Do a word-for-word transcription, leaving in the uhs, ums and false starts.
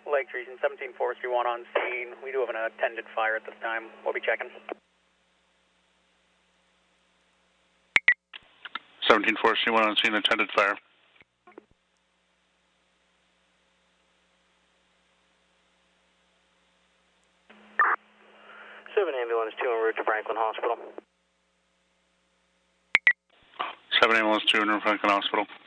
Lake Treason, seventeen Forestry one on scene. We do have an attended fire at this time. We'll be checking. seventeen Forestry one on scene, attended fire. seven ambulance two en route to Franklin Hospital. seven ambulance two en route to Franklin Hospital.